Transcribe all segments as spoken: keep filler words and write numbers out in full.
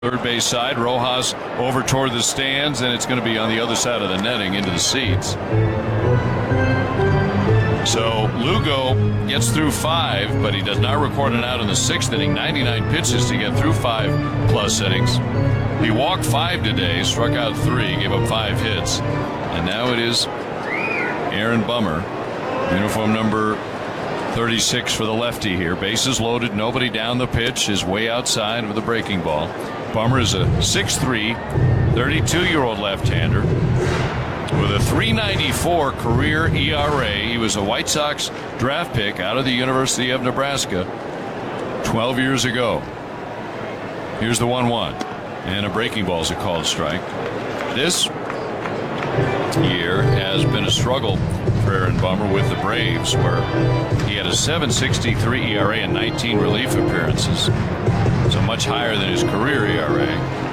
Third base side, Rojas over toward the stands, and it's going to be on the other side of the netting into the seats. So Lugo gets through five, but he does not record an out in the sixth inning. ninety-nine pitches to get through five plus innings. He walked five today, struck out three, gave up five hits, and now it is Aaron Bummer, uniform number thirty-six for the lefty here. Bases loaded, nobody down the pitch, is way outside with a breaking ball. Bummer is a six three, thirty-two-year-old left-hander with a three ninety-four career E R A. He was a White Sox draft pick out of the University of Nebraska twelve years ago. Here's the one one, and a breaking ball is a called strike. This year has been a struggle for Aaron Bummer with the Braves, where he had a seven sixty-three E R A and nineteen relief appearances, so much higher than his career E R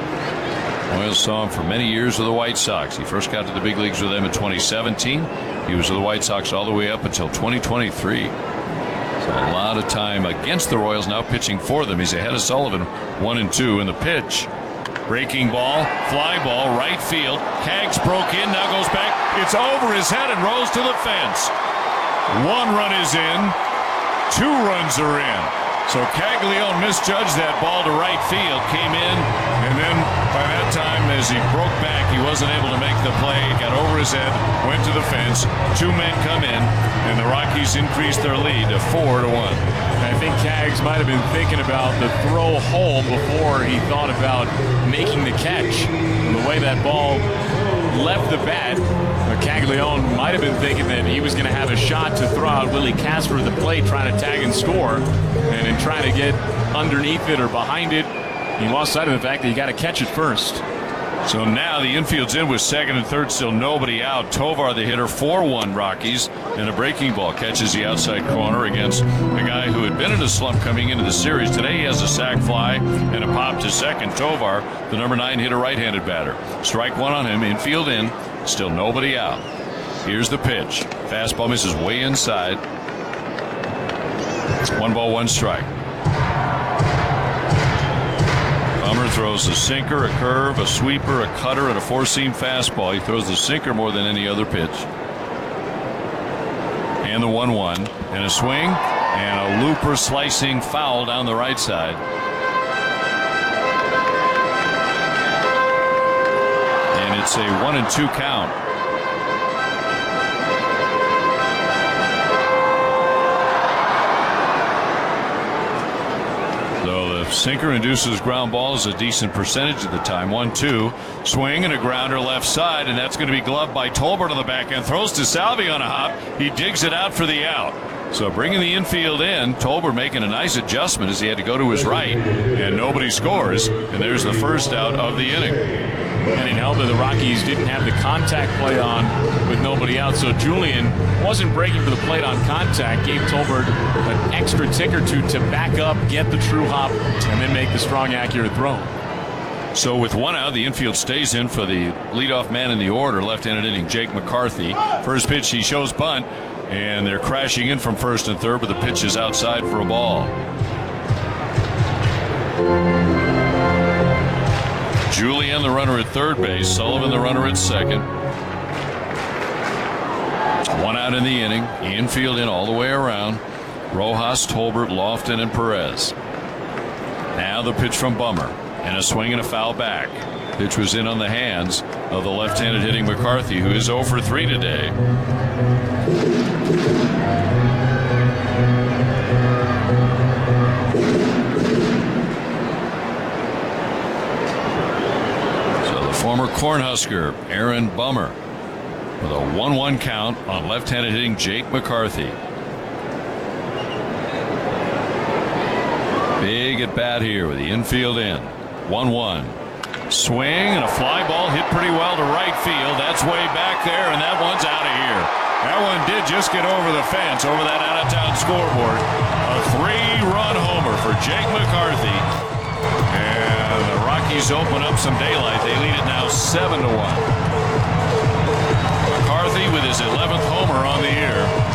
A. Royals saw him for many years with the White Sox. He first got to the big leagues with them in twenty seventeen. He was with the White Sox all the way up until twenty twenty-three. So a lot of time against the Royals, now pitching for them. He's ahead of Sullivan, one and two in the pitch. Breaking ball, fly ball, right field. Kaggs broke in, now goes back. It's over his head and rolls to the fence. One run is in, two runs are in. So Caglione misjudged that ball to right field, came in, and then by that time, as he broke back, he wasn't able to make the play. Got over his head, went to the fence. Two men come in, and the Rockies increased their lead to four to one. I think Kaggs might have been thinking about the throw home before he thought about making the catch. And the way that ball left the bat, Caglione might have been thinking that he was going to have a shot to throw out Willie Casper at the plate, trying to tag and score, and in trying to get underneath it or behind it, he lost sight of the fact that you got to catch it first. So now the infield's in with second and third, still nobody out. Tovar, the hitter, four one Rockies, and a breaking ball catches the outside corner against a guy who had been in a slump coming into the series. Today he has a sac fly and a pop to second. Tovar, the number nine hitter, right-handed batter. Strike one on him, infield in, still nobody out. Here's the pitch. Fastball misses way inside. One ball, one strike. Bummer throws a sinker, a curve, a sweeper, a cutter, and a four-seam fastball. He throws the sinker more than any other pitch. And the one one, and a swing, and a looper slicing foul down the right side. And it's a one and two count. Sinker induces ground balls a decent percentage of the time. One two, swing and a grounder left side, and that's going to be gloved by Tolbert on the back end. Throws to Salvi on a hop. He digs it out for the out. So bringing the infield in, Tolbert making a nice adjustment as he had to go to his right, and nobody scores. And there's the first out of the inning. And it helped that the Rockies didn't have the contact play on with nobody out, so Julian wasn't breaking for the plate on contact, gave Tolbert an extra tick or two to back up, get the true hop, and then make the strong, accurate throw. So with one out, the infield stays in for the leadoff man in the order, left-handed hitting Jake McCarthy. First pitch, he shows bunt, and they're crashing in from first and third, but the pitch is outside for a ball. Julian, the runner at third base. Sullivan, the runner at second. One out in the inning. Infield in all the way around. Rojas, Tolbert, Lofton, and Perez. Now the pitch from Bummer. And a swing and a foul back. Pitch was in on the hands of the left-handed hitting McCarthy, who is zero for three today. Former Cornhusker Aaron Bummer with a one one count on left-handed hitting Jake McCarthy. Big at bat here with the infield in. one one. Swing and a fly ball hit pretty well to right field. That's way back there, and that one's out of here. That one did just get over the fence, over that out-of-town scoreboard. A three-run homer for Jake McCarthy. And the Rockies open up some daylight. They lead it now seven to one. McCarthy with his eleventh homer on the year.